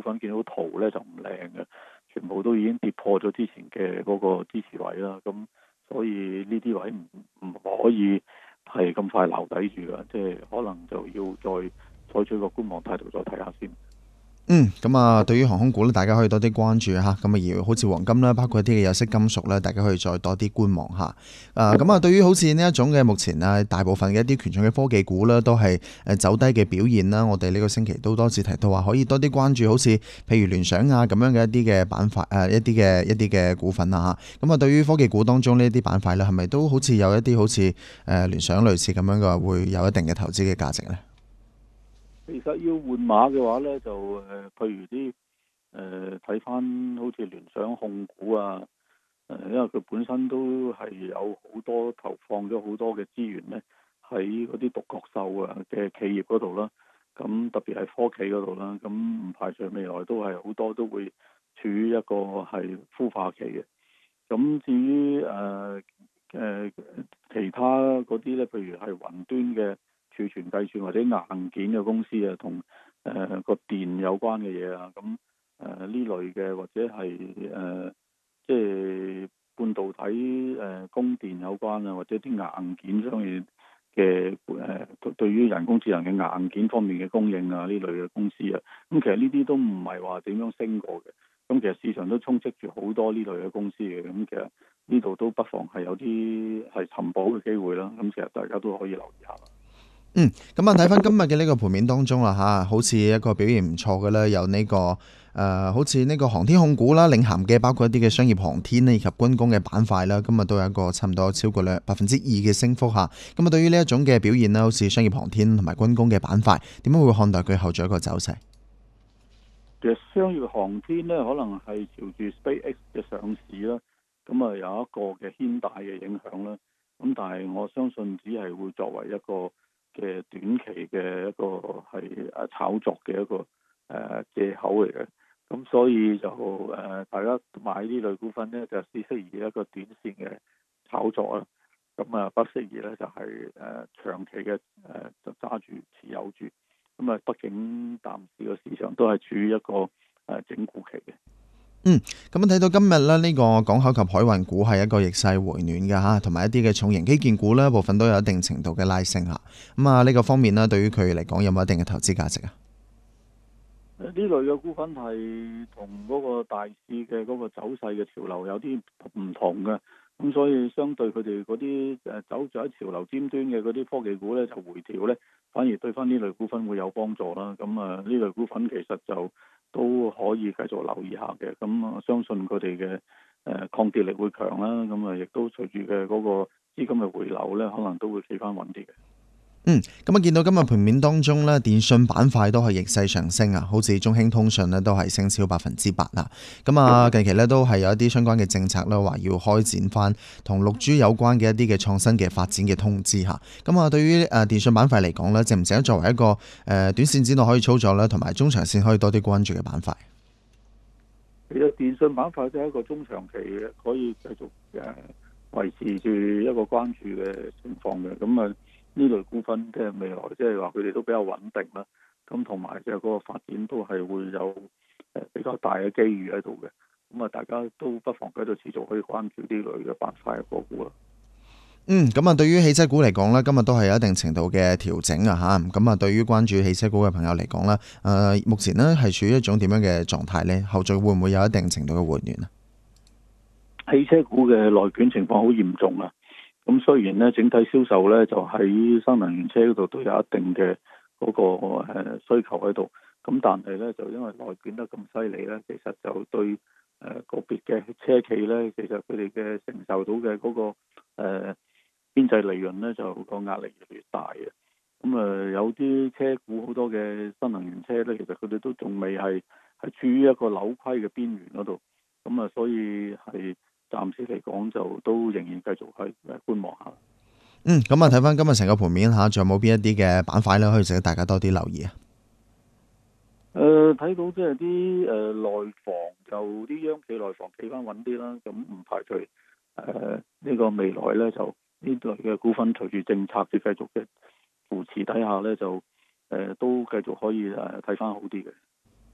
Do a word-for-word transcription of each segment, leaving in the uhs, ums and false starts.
份見到圖咧就唔靚嘅，全部都已經跌破咗之前嘅嗰個支持位啦。咁所以呢啲位唔唔可以係咁快留底住㗎，即係可能就要再採取個觀望態度再睇下先。 嗯，咁啊，對於航空股咧，大家可以多啲關注嚇。咁啊，而好似黃金啦，包括一啲嘅有色金屬咧，大家可以再多啲觀望下。啊，咁啊，對於好似呢一種嘅目前啊，大部分嘅一啲權重嘅科技股咧，都係誒走低嘅表現啦。我哋呢個星期都多次提到話，可以多啲關注，好似譬如聯想啊咁樣嘅一啲嘅板塊誒，一啲嘅一啲嘅股份啊嚇。咁啊，對於科技股當中呢一啲板塊咧，係咪都好似有一啲好似誒聯想類似咁樣嘅，會有一定嘅投資嘅價值咧？ 其實要換馬嘅話咧，就誒、呃，譬如啲誒睇翻好似聯想控股啊，誒、呃，因為佢本身都係有好多投放咗好多嘅資源咧，喺嗰啲獨角獸啊嘅企業嗰度啦，咁特別係科技嗰度啦，咁唔排除未來都係好多都會處於一個係孵化期嘅。咁至於誒誒、呃呃、其他嗰啲咧，譬如係雲端嘅儲存計算或者硬件嘅公司啊，同誒個電有關嘅嘢啊，咁誒呢類嘅或者係誒、呃、即係半導體誒、呃、供電有關啊，或者啲硬件方面嘅誒對於人工智能嘅硬件方面嘅供應啊，呢類嘅公司啊，咁其實呢啲都唔係話點樣升過嘅。咁其實市場都充斥住好多呢類嘅公司嘅，咁其實呢度都不妨係有啲係尋寶嘅機會啦。咁其實大家都可以留意下。 嗯，咁啊睇翻今日嘅呢個盤面當中啦嚇，好似一個表現唔錯嘅咧，有呢、個誒、呃，好似呢個航天控股啦，領銜嘅包括一啲嘅商業航天咧，以及軍工嘅板塊啦，今日都有一個差唔多超過兩百分之二嘅升幅嚇。咁啊，對於呢一種嘅表現咧，好似商業航天同埋軍工嘅板塊，點樣會看待佢後續一個走勢？ 其實商業航天咧，可能係朝住 SpaceX 嘅上市啦，咁啊有一個嘅牽帶嘅影響啦。咁但係我相信只係會作為一個嘅短期嘅一個係誒炒作嘅一個誒藉口嚟嘅。咁所以就誒、呃、大家買呢類股份咧，就只適宜一個短線嘅炒作啦。咁啊不適宜咧就係、是、誒、呃、長期嘅誒、呃、就揸住持有住。咁啊，畢竟暫時個市場都係處於一個誒整固期嘅。 嗯，咁樣睇到今日咧，呢個港口及海運股係一個逆勢回暖嘅嚇，同埋一啲嘅重型基建股呢部分都有一定程度嘅拉升嚇。咁啊，呢個方面呢，對於佢嚟講有冇一定嘅投資價值啊？ 呢類嘅股份係同嗰個大市嘅嗰個走勢嘅潮流有啲唔同嘅，咁所以相對佢哋嗰啲誒走咗喺潮流尖端嘅嗰啲科技股咧，就回調咧，反而對翻呢類股份會有幫助啦。咁啊，呢類股份其實就都可以繼續留意下嘅。咁啊，相信佢哋嘅誒抗跌力會強啦。咁啊，亦都隨住嘅嗰個資金嘅回流咧，可能都會企翻穩啲嘅。 嗯，咁啊，見到今日盤面當中呢，電訊板塊都係逆勢上升啊，好似中興通訊呢都係升超百分之八啦。咁啊，近期呢都係有一啲相關嘅政策啦，話要開展翻同六 G 有關嘅一啲嘅創新嘅發展嘅通知嚇。咁啊，對於誒電訊板塊嚟講呢，值唔值得作為一個誒短線之內可以操作啦，同埋中長線可以多啲關注嘅板塊？ 其實電信板塊都係一個中長期嘅，可以繼續誒維持住一個關注嘅情況嘅。咁啊，呢類股份即係未來，即係話佢哋都比較穩定啦。咁同埋即係嗰個發展都係會有誒比較大嘅機遇喺度嘅。咁啊，大家都不妨繼續持續可以關注呢類嘅板塊嘅個股啦。 嗯，咁啊，對於汽車股嚟講呢，今日都係有一定程度嘅調整啊吓。咁啊，對於關注汽車股嘅朋友嚟講呢，誒，目前呢係處於一種點樣嘅狀態呢？後續會唔會有一定程度嘅回暖啊？ 汽車股嘅內卷情況好嚴重啊！咁雖然咧整體銷售咧就喺新能源車嗰度都有一定嘅嗰個誒需求喺度，咁但係咧就因為內卷得咁犀利咧，其實就對誒個別嘅車企咧，其實佢哋嘅承受到嘅嗰個誒邊際利潤咧就個壓力越嚟越大嘅。咁啊有啲車股好多嘅新能源車咧，其實佢哋都仲未係係處於一個扭虧嘅邊緣嗰度，咁啊所以係。暫時嚟講就都仍然繼續去誒觀望下。 嗯，咁啊睇翻今日成個盤面嚇，仲有冇邊一啲嘅板塊咧，可以值得大家多啲留意啊？ 誒、呃，睇到即係啲誒內房就啲央企內房企翻穩啲啦，咁唔排除誒呢、呃這個未來咧就呢類嘅股份隨住政策嘅繼續嘅扶持底下咧就誒、呃、都繼續可以誒睇翻好啲嘅。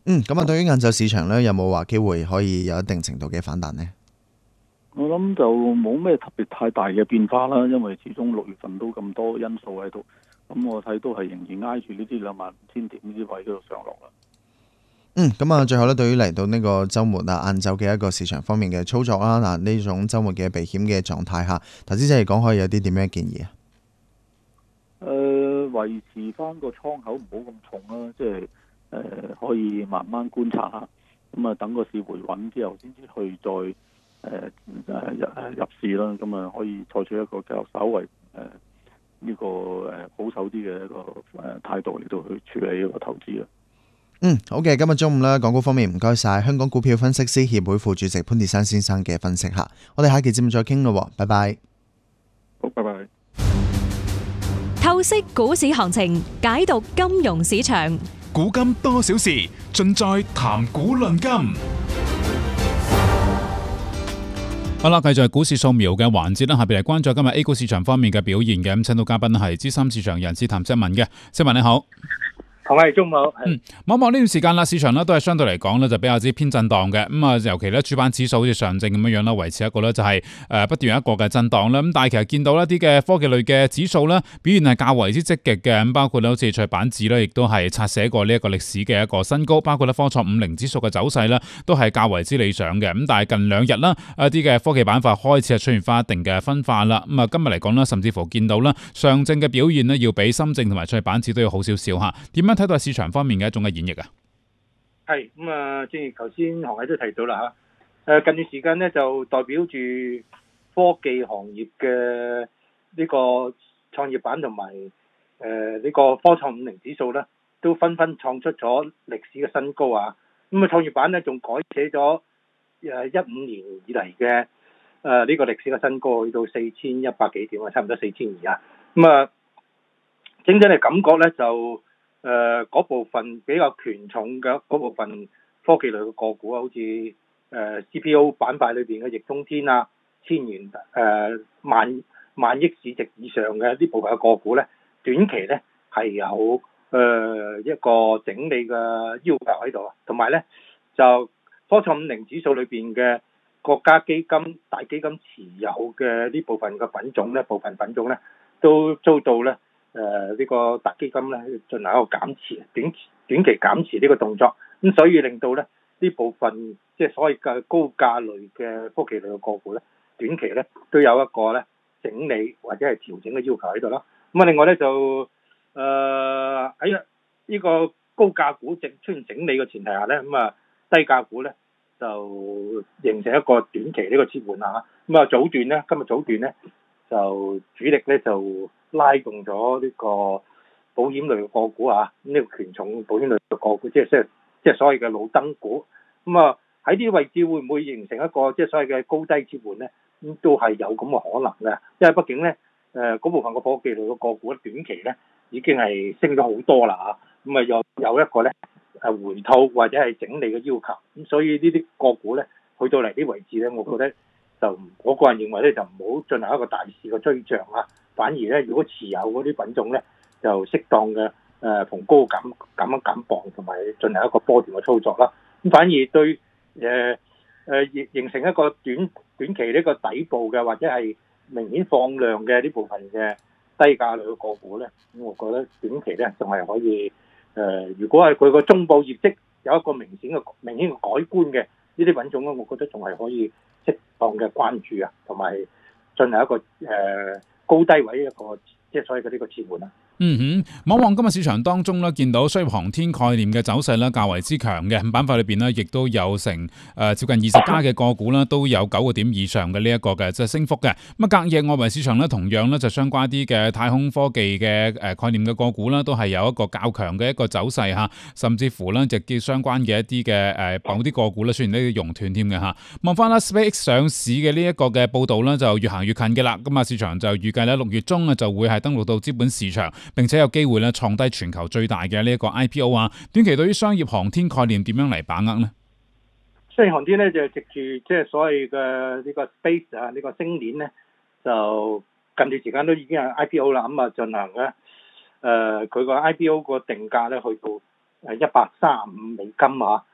嗯，咁啊，對於晏晝市場咧，有冇話機會可以有一定程度嘅反彈呢？ 我諗就冇咩特別太大嘅變化啦，因為始終六月份都咁多因素喺度，咁我睇都係仍然挨住呢啲兩萬五千點呢啲位嗰度上落啦。 嗯，咁啊，最後咧，對於嚟到呢個週末啊，晏晝嘅一個市場方面嘅操作啦，嗱呢種週末嘅避險嘅狀態下，投資者嚟講可以有啲點樣嘅建議啊？ 誒、呃，維持翻個倉口唔好咁重啦，即係誒、呃、可以慢慢觀察下，咁啊等個市回穩之後先至去再誒誒、呃、入誒入市啦，咁啊可以採取一個較稍為誒呢個誒保守啲嘅一個誒態度嚟到去處理一個投資啦。 嗯，好嘅，今日中午咧，港股方面唔該晒香港股票分析師協會副主席潘鐵珊先生嘅分析吓，我哋下期節目再傾咯，拜拜。 好，拜拜。 透析股市行情，解讀金融市場， 古今多少事，盡在談股論金。好啦，繼續係股市掃描嘅環節啦，下邊嚟關注今日 A 股市場方面嘅表現嘅，咁請到嘉賓係資深市場人士譚碩文嘅，碩文你好。 同係中午， 嗯，望望呢段時間啦，市場咧都係相對嚟講咧就比較之偏震盪嘅，咁啊，尤其咧主板指數好似上證咁樣樣啦，維持一個咧就係誒不斷有一個嘅震盪啦。咁但係其實見到一啲嘅科技類嘅指數咧表現係較為之積極嘅，咁包括咧好似創業板指咧，亦都係刷寫過呢一個歷史嘅一個新高，包括咧科創五零指數嘅走勢咧都係較為之理想嘅。咁但係近兩日啦，一啲嘅科技板塊開始係出現翻一定嘅分化啦。咁啊，今日嚟講咧，甚至乎見到啦上證嘅表現咧要比深證同埋創業板指都要好少少嚇。點樣睇到市場方面嘅一種嘅演繹啊？ 係咁啊，正如頭先韓偉都提到啦嚇，誒近段時間咧就代表住科技行業嘅呢個創業板同埋誒呢個科創五零指數咧，都紛紛創出咗歷史嘅新高啊！咁啊，創業板咧仲改寫咗誒一五年以嚟嘅誒呢個歷史嘅新高，去到四千一百幾點啊，差唔多四千二啊！咁啊，整體嚟感覺咧就〜誒嗰、呃、部分比較權重嘅嗰部分科技類嘅個股啊，好似誒、呃、C P O 板塊裏邊嘅易中天啊、千元誒、呃、萬萬億市值以上嘅呢部分嘅個股咧，短期咧係有誒、呃、一個整理嘅要求喺度啊，同埋咧就科創五零指數裏邊嘅國家基金大基金持有嘅呢部分嘅品種咧，部分品種咧都遭到咧。誒呢、呃這個大基金咧進行一個減持，短短期減持呢個動作，咁所以令到咧呢部分即係所謂嘅高價類嘅科技類嘅個股咧，短期咧都有一個咧整理或者係調整嘅要求喺度啦。咁啊，另外咧就誒喺呢個高價股整出現整理嘅前提下咧，咁啊低價股咧就形成一個短期呢個切換啊。咁啊早段咧，今日早段咧就主力咧就拉動咗呢個保險類嘅個股啊，咁、這、呢個權重保險類嘅個股，即係即係即係所謂嘅老燈股。咁啊喺呢啲位置會唔會形成一個即係所謂嘅高低切換咧？咁都係有咁嘅可能嘅，因為畢竟咧誒嗰部分嘅科技類嘅個股短期咧已經係升咗好多啦嚇，咁啊又有一個咧誒回吐或者係整理嘅要求，咁所以呢啲個股咧去到嚟啲位置咧，我覺得就我個人認為咧就唔好進行一個大市嘅追漲啊。反而咧，如果持有嗰啲品種咧，就適當嘅誒逢高減減一減磅，同埋進行一個波段嘅操作啦。咁反而對誒誒、呃、形成一個短短期呢個底部嘅或者係明顯放量嘅呢部分嘅低價類嘅個股咧，咁我覺得短期咧仲係可以誒、呃，如果係佢個中部業績有一個明顯嘅明顯嘅改觀嘅呢啲品種咧，我覺得仲係可以適當嘅關注啊，同埋進行一個誒。呃高低位一個即係所謂嘅呢個切換啊。 嗯哼，望望今日市場當中咧，見到商業航天概念嘅走勢咧較為之強嘅，板塊裏邊咧亦都有成誒、呃、接近二十家嘅個股啦，都有九個點以上嘅呢一個嘅即係升幅嘅。咁啊，隔夜外圍市場咧同樣咧就相關啲嘅太空科技嘅誒概念嘅個股啦，都係有一個較強嘅一個走勢嚇，甚至乎咧就叫相關嘅一啲嘅誒某啲個股咧，雖然呢啲熔斷添嘅嚇。望翻啦 SpaceX 上市嘅呢一個嘅報導咧，就越行越近嘅啦。咁啊，市場就預計咧六月中啊就會係登陸到資本市場。並且有機會咧創低全球最大嘅呢一個 I P O 啊！短期對於商業航天概念點樣嚟把握呢？ 商業航天咧就藉住即係所謂嘅呢個 space 啊，呢個星鏈咧就近段時間都已經係 I P O 啦，咁啊進行咧誒佢個 I P O 個定價咧去到誒一百三十五美金啊。